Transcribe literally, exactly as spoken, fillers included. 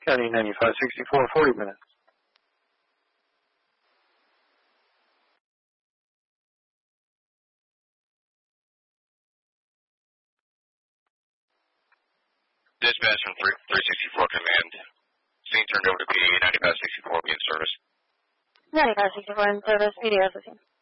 County ninety-five sixty-four, forty minutes. Dispatch from three sixty-four Command. Scene turned over to P A ninety-five sixty-four, be in service. ninety-five sixty-four in service, P D S.